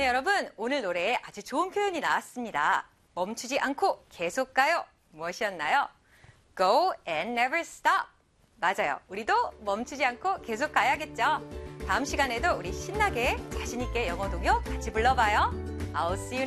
네, 여러분, 오늘 노래에 아주 좋은 표현이 나왔습니다. 멈추지 않고 계속 가요. 무엇이었나요? Go and never stop. 맞아요. 우리도 멈추지 않고 계속 가야겠죠. 다음 시간에도 우리 신나게 자신 있게 영어 동요 같이 불러봐요. I'll see you